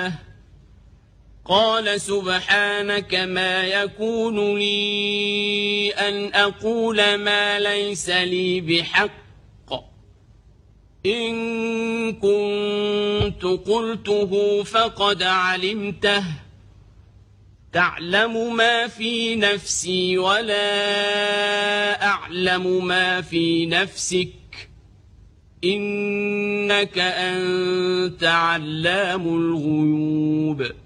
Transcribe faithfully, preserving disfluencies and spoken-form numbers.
قال سبحانك ما يكون لي أن أقول ما ليس لي بحق إن كنت قلته فقد علمته تعلم ما في نفسي ولا أعلم ما في نفسك إنك أنت علام الغيوب